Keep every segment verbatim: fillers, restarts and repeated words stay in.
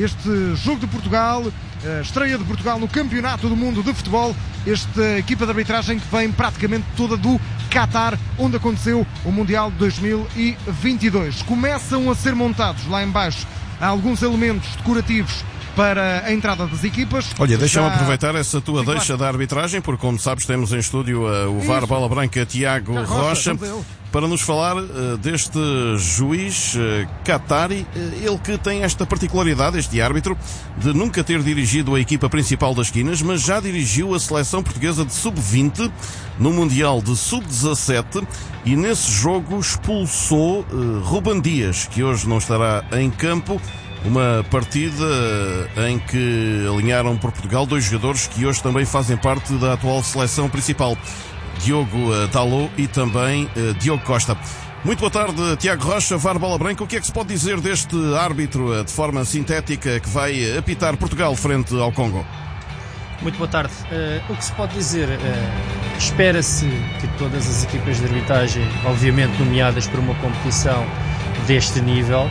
este jogo de Portugal, a estreia de Portugal no Campeonato do Mundo de Futebol, esta equipa de arbitragem que vem praticamente toda do Qatar, onde aconteceu o Mundial de dois mil e vinte e dois. Começam a ser montados lá em baixo alguns elementos decorativos para a entrada das equipas. Olha, deixa-me Já... aproveitar essa tua deixa claro. da arbitragem, porque como sabes temos em estúdio uh, o V A R Bola Branca Tiago Rocha, Rocha para nos falar uh, deste juiz uh, qatari, uh, ele que tem esta particularidade, este árbitro, de nunca ter dirigido a equipa principal das Quinas, mas já dirigiu a seleção portuguesa de sub vinte no Mundial de sub dezassete e nesse jogo expulsou uh, Ruben Dias, que hoje não estará em campo. Uma partida em que alinharam por Portugal dois jogadores que hoje também fazem parte da atual seleção principal, Diogo Dalot e também uh, Diogo Costa. Muito boa tarde, Tiago Rocha, V A R Bola Branca. O que é que se pode dizer deste árbitro uh, de forma sintética que vai apitar Portugal frente ao Congo? Muito boa tarde. Uh, o que se pode dizer, uh, espera-se que todas as equipas de arbitragem, obviamente nomeadas para uma competição deste nível,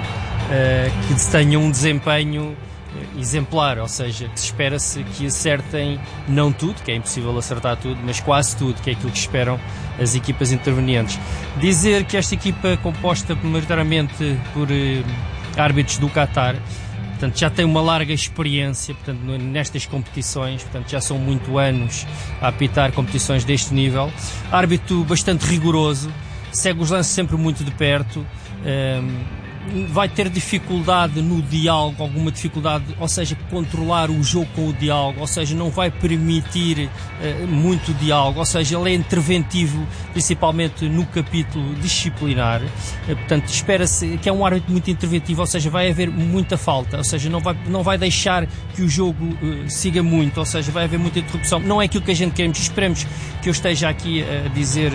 Uh, que tenham um desempenho uh, exemplar, ou seja, que se espera-se que acertem não tudo, que é impossível acertar tudo, mas quase tudo, que é aquilo que esperam as equipas intervenientes. Dizer que esta equipa, composta maioritariamente por uh, árbitros do Qatar, portanto, já tem uma larga experiência, portanto, nestas competições, portanto, já são muito anos a apitar competições deste nível. Árbitro bastante rigoroso, segue os lances sempre muito de perto, um, vai ter dificuldade no diálogo, alguma dificuldade, ou seja, controlar o jogo com o diálogo, ou seja, não vai permitir uh, muito diálogo, ou seja, ele é interventivo principalmente no capítulo disciplinar, uh, portanto, espera-se que é um árbitro muito interventivo, ou seja, vai haver muita falta, ou seja, não vai, não vai deixar que o jogo uh, siga muito, ou seja, vai haver muita interrupção. Não é aquilo que a gente queremos, esperemos que eu esteja aqui a dizer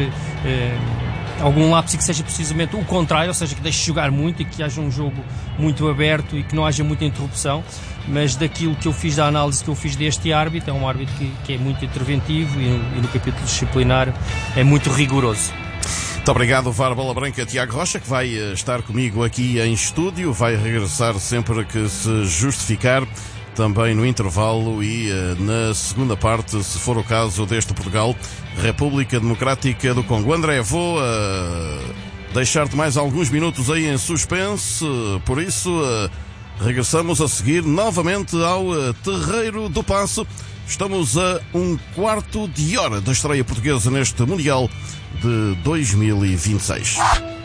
uh, algum lápis que seja precisamente o contrário, ou seja, que deixe jogar muito e que haja um jogo muito aberto e que não haja muita interrupção, mas daquilo que eu fiz, da análise que eu fiz deste árbitro, é um árbitro que, que é muito interventivo e, e no capítulo disciplinar é muito rigoroso. Muito obrigado, V A R Bola Branca Tiago Rocha, que vai estar comigo aqui em estúdio, vai regressar sempre que se justificar, também no intervalo e uh, na segunda parte, se for o caso deste Portugal, República Democrática do Congo. André, vou uh, deixar-te mais alguns minutos aí em suspense, uh, por isso uh, regressamos a seguir novamente ao uh, Terreiro do Paço. Estamos a um quarto de hora da estreia portuguesa neste Mundial de dois mil e vinte e seis.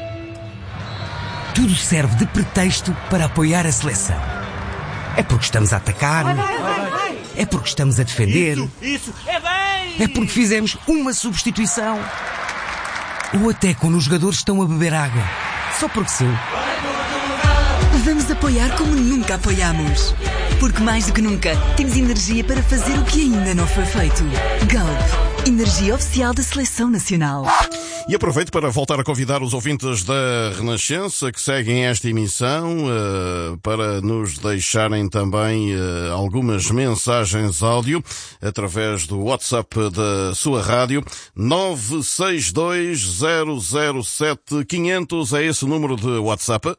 Tudo serve de pretexto para apoiar a seleção. É porque estamos a atacar, vai, vai, vai, vai. É porque estamos a defender, isso, isso. É, bem. É porque fizemos uma substituição, ou até quando os jogadores estão a beber água, só porque sim. Vamos apoiar como nunca apoiamos, porque mais do que nunca temos energia para fazer o que ainda não foi feito. Galp, energia oficial da Seleção Nacional. E aproveito para voltar a convidar os ouvintes da Renascença que seguem esta emissão uh, para nos deixarem também uh, algumas mensagens áudio através do WhatsApp da sua rádio. Nove seis dois zero zero sete quinhentos é esse número de WhatsApp.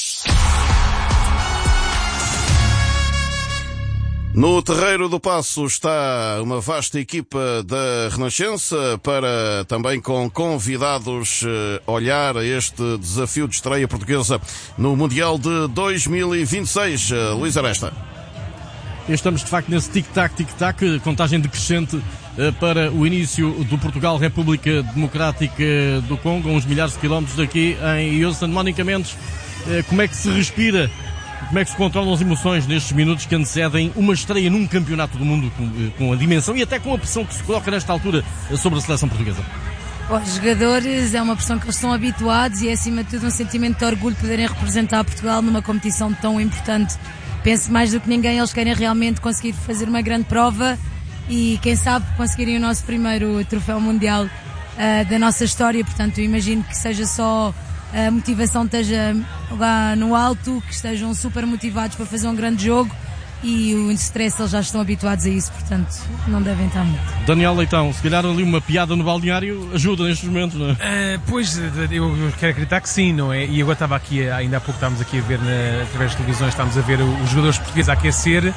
No Terreiro do Paço está uma vasta equipa da Renascença para também com convidados olhar este desafio de estreia portuguesa no Mundial de dois mil e vinte e seis. Luís Aresta. Estamos de facto nesse tic-tac, tic-tac, contagem decrescente para o início do Portugal República Democrática do Congo, a uns milhares de quilómetros daqui em Houston. Mónica Mendes, como é que se respira? Como é que se controlam as emoções nestes minutos que antecedem uma estreia num campeonato do mundo com, com a dimensão e até com a pressão que se coloca nesta altura sobre a seleção portuguesa? Os jogadores, é uma pressão que eles estão habituados e é acima de tudo um sentimento de orgulho de poderem representar Portugal numa competição tão importante. Penso mais do que ninguém, eles querem realmente conseguir fazer uma grande prova e quem sabe conseguirem o nosso primeiro troféu mundial uh, da nossa história, portanto eu imagino que seja só a motivação esteja lá no alto, que estejam super motivados para fazer um grande jogo, e o stress eles já estão habituados a isso, portanto não devem estar muito. Daniel Leitão, se calhar ali uma piada no balneário ajuda nestes momentos, não é? Uh, pois, eu quero acreditar que sim, não é? E agora estava aqui, ainda há pouco estávamos aqui a ver, na, através das televisões, estávamos a ver os jogadores portugueses a aquecer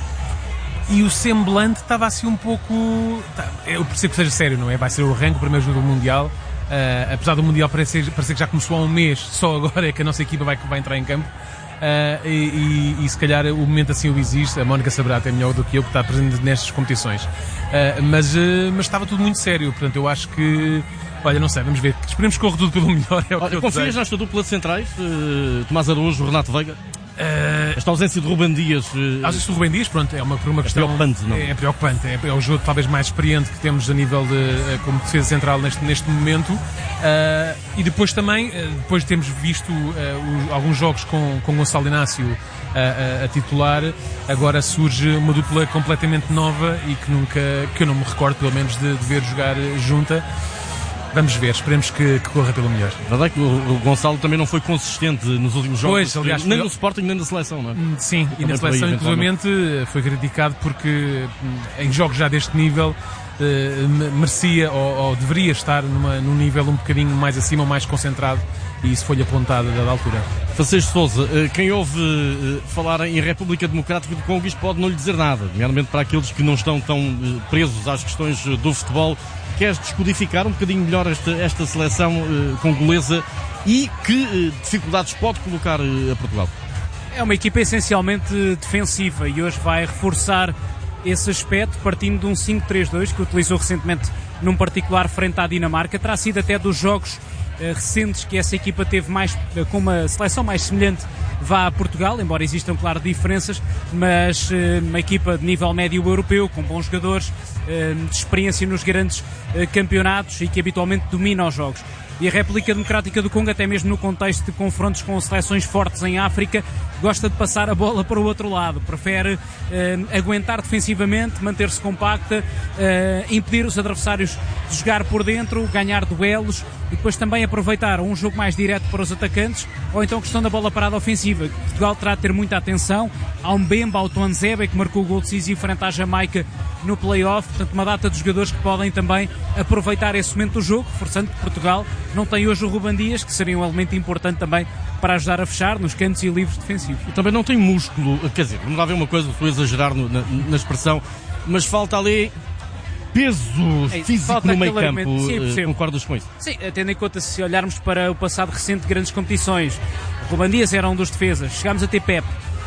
e o semblante estava assim um pouco... Eu percebo que seja sério, não é? Vai ser o arranque, o primeiro jogo do Mundial. Uh, apesar do Mundial parecer, parecer que já começou há um mês, só agora é que a nossa equipa vai, vai entrar em campo. Uh, e, e, e se calhar o momento assim o existe, a Mónica saberá até melhor do que eu, que está presente nestas competições. Uh, mas, uh, mas estava tudo muito sério, portanto eu acho que, olha, não sei, vamos ver, esperemos que corra tudo pelo melhor. É o olha, que eu confias nesta dupla de centrais, uh, Tomás Araújo, Renato Veiga? Uh, Esta ausência de Rubem Dias. Uh, a ausência de Rubem Dias, pronto, é uma, por uma é questão. Preocupante, não? É, é preocupante, é, é o jogo talvez mais experiente que temos a nível de uh, como defesa central neste, neste momento. Uh, e depois também, uh, depois temos visto uh, os, alguns jogos com, com Gonçalo Inácio uh, uh, a titular, agora surge uma dupla completamente nova e que nunca, que eu não me recordo pelo menos de, de ver jogar junta. Vamos ver, esperemos que, que corra pelo melhor. A verdade é que o, o Gonçalo também não foi consistente nos últimos jogos, pois, aliás, nem foi... no Sporting nem na seleção, não é? Sim, e, e na seleção inclusivamente foi criticado porque em jogos já deste nível eh, merecia ou, ou deveria estar numa, num nível um bocadinho mais acima, mais concentrado, e isso foi-lhe apontado da altura. Francisco Sousa, quem ouve falar em República Democrática do Congo, isto pode não lhe dizer nada, nomeadamente para aqueles que não estão tão presos às questões do futebol. Queres descodificar um bocadinho melhor esta, esta seleção uh, congolesa e que uh, dificuldades pode colocar uh, a Portugal? É uma equipa essencialmente defensiva e hoje vai reforçar esse aspecto partindo de um cinco três dois que utilizou recentemente num particular frente à Dinamarca. Terá sido até dos jogos uh, recentes que essa equipa teve mais, uh, com uma seleção mais semelhante vá a Portugal, embora existam, claro, diferenças, mas uh, uma equipa de nível médio europeu, com bons jogadores, uh, de experiência nos grandes uh, campeonatos e que habitualmente domina os jogos. E a República Democrática do Congo, até mesmo no contexto de confrontos com seleções fortes em África, gosta de passar a bola para o outro lado, prefere eh, aguentar defensivamente, manter-se compacta, eh, impedir os adversários de jogar por dentro, ganhar duelos e depois também aproveitar um jogo mais direto para os atacantes, ou então a questão da bola parada ofensiva. Portugal terá de ter muita atenção. Há um Mbemba, ao Tuanzebe, que marcou o gol decisivo frente à Jamaica no play-off, portanto uma data de jogadores que podem também aproveitar esse momento do jogo, forçando que Portugal não tem hoje o Rubem Dias, que seria um elemento importante também para ajudar a fechar nos cantos e livres defensivos. E também não tem músculo, quer dizer, vamos lá ver uma coisa, estou a exagerar no, na, na expressão, mas falta ali peso é, físico no meio campo. Sim, concordas com isso? Sim, tendo em conta, se olharmos para o passado recente de grandes competições, o Rubem Dias era um dos defesas, chegámos a ter Pepe,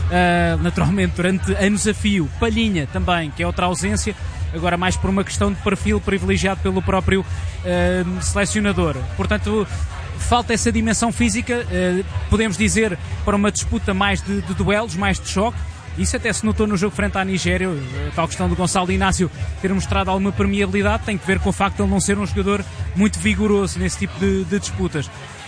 uh, naturalmente durante anos a fio, Palhinha também, que é outra ausência, agora mais por uma questão de perfil privilegiado pelo próprio uh, selecionador. Portanto, falta essa dimensão física, uh, podemos dizer, para uma disputa mais de, de duelos, mais de choque. Isso até se notou no jogo frente à Nigéria, a tal questão do Gonçalo Inácio ter mostrado alguma permeabilidade, tem que ver com o facto de ele não ser um jogador muito vigoroso nesse tipo de, de disputas.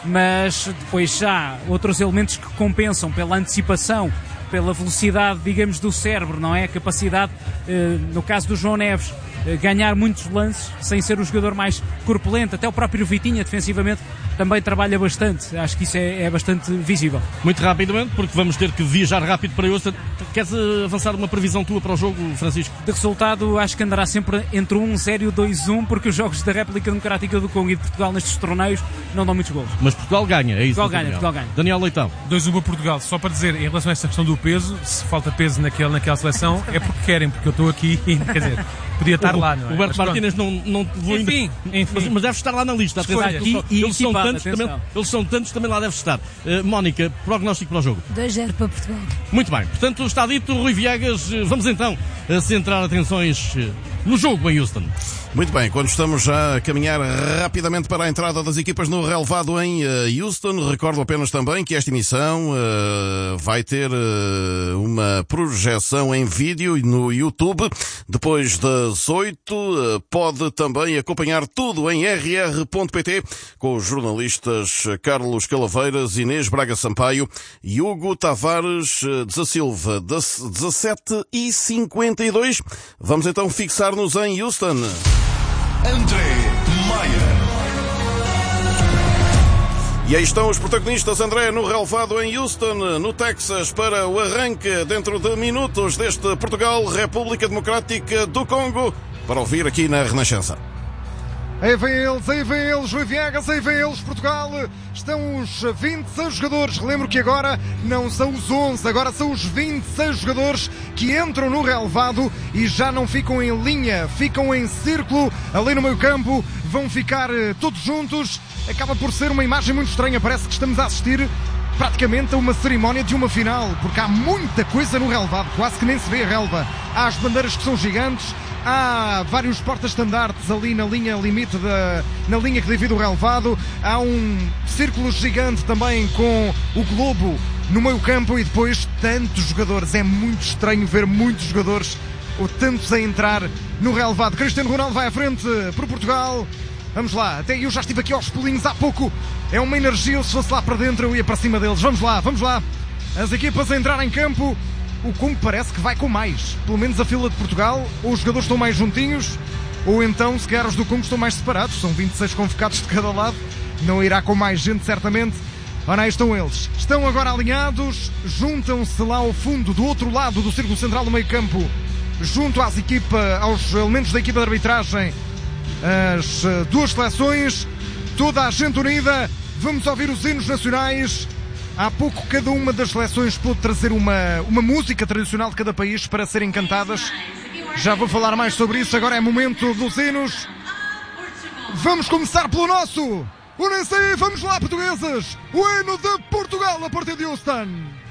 Mas depois já outros elementos que compensam pela antecipação, pela velocidade, digamos, do cérebro, não é? A capacidade, eh, no caso do João Neves, eh, ganhar muitos lances sem ser o jogador mais corpulento. Até o próprio Vitinha, defensivamente, também trabalha bastante. Acho que isso é, é bastante visível. Muito rapidamente, porque vamos ter que viajar rápido para Houston. Queres avançar uma previsão tua para o jogo, Francisco? De resultado, acho que andará sempre entre um zero e dois um, porque os jogos da República Democrática do Congo e de Portugal nestes torneios não dão muitos golos. Mas Portugal ganha, é isso? Portugal ganha, Portugal ganha. Daniel Leitão. dois a um para Portugal. Só para dizer, em relação a essa questão do peso, se falta peso naquele, naquela seleção, é porque querem, porque eu estou aqui e, quer dizer, podia estar o, lá, não é? O Berto Martínez não, não vou ainda... Enfim, enfim. Mas, mas deve estar lá na lista. Atenção, eles, são, e, eles, são equipado, tantos, também, eles são tantos, também lá deve estar. Uh, Mónica, prognóstico para o jogo? dois a zero para Portugal. Muito bem. Portanto, está dito, Rui Viegas. Vamos então a centrar atenções no jogo em Houston. Muito bem, quando estamos já a caminhar rapidamente para a entrada das equipas no relevado em Houston, recordo apenas também que esta emissão uh, vai ter uh, uma projeção em vídeo no YouTube depois das oito. Uh, pode também acompanhar tudo em r r ponto p t com os jornalistas Carlos Calaveiras, Inês Braga Sampaio e Hugo Tavares da Silva, das dezassete e cinquenta e dois. Vamos então fixar-nos em Houston. André Maia. E aí estão os protagonistas, André, no relevado em Houston, no Texas, para o arranque dentro de minutos deste Portugal, República Democrática do Congo, para ouvir aqui na Renascença. Aí vem eles, aí vem eles, Rui Viegas, aí vem eles, Portugal. Estão os vinte e seis jogadores. Relembro que agora não são os onze, agora são os vinte e seis jogadores que entram no relevado e já não ficam em linha, ficam em círculo ali no meio campo, vão ficar todos juntos. Acaba por ser uma imagem muito estranha, parece que estamos a assistir praticamente a uma cerimónia de uma final, porque há muita coisa no relevado, quase que nem se vê a relva. Há as bandeiras que são gigantes, há vários porta-estandartes ali na linha limite, da, na linha que divide o relevado, há um círculo gigante também com o globo no meio campo e depois tantos jogadores. É muito estranho ver muitos jogadores, ou tantos a entrar no relevado. Cristiano Ronaldo vai à frente para Portugal. Vamos lá, até eu já estive aqui aos pulinhos há pouco. É uma energia, se fosse lá para dentro eu ia para cima deles. Vamos lá, vamos lá. As equipas a entrar em campo. O Congo parece que vai com mais. Pelo menos a fila de Portugal, ou os jogadores estão mais juntinhos, ou então, se calhar, os do Congo estão mais separados. São vinte e seis convocados de cada lado. Não irá com mais gente, certamente. Ora, aí estão eles. Estão agora alinhados. Juntam-se lá ao fundo, do outro lado do círculo central do meio campo, junto às equipa, aos elementos da equipa de arbitragem, as duas seleções, toda a gente unida. Vamos ouvir os hinos nacionais. Há pouco cada uma das seleções pôde trazer uma, uma música tradicional de cada país para serem cantadas. Já vou falar mais sobre isso, agora é momento dos hinos. Vamos começar pelo nosso. Unem-se aí, vamos lá, portugueses. O hino de Portugal a partir de Houston.